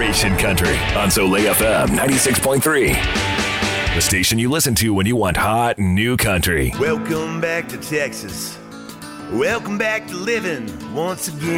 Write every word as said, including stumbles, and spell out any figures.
Nation Country on Soleil F M ninety-six point three. The station you listen to when you want hot new country. Welcome back to Texas. Welcome back to living once again.